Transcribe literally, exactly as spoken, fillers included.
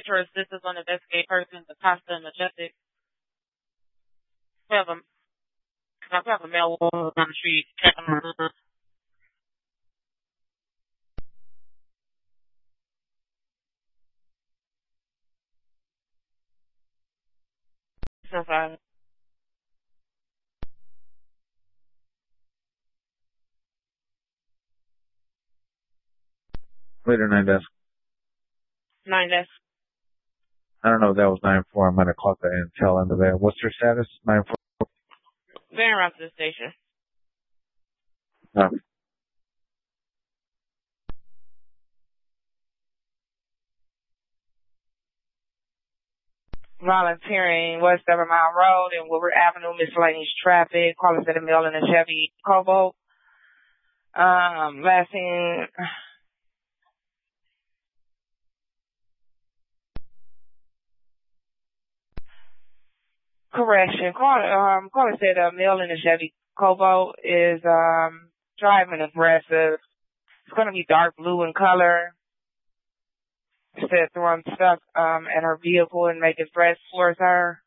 your assistance on investigate persons Acosta and Majestic. We have a, we have a male woman on the street. So far. Later, nine desk. Nine desk. I don't know if that was nine four. I might have caught the intel end of that. What's your status? nine four? Van route to the station. No. Volunteering West Evermount Road and Woodward Avenue, miscellaneous traffic, calling to the mill in a Chevy Cobalt. Um, last thing, correction, call, um, caller said a mill in a Chevy Cobalt is, um, driving aggressive. It's going to be dark blue in color. Said throwing stuff, um, at her vehicle and making threats towards her.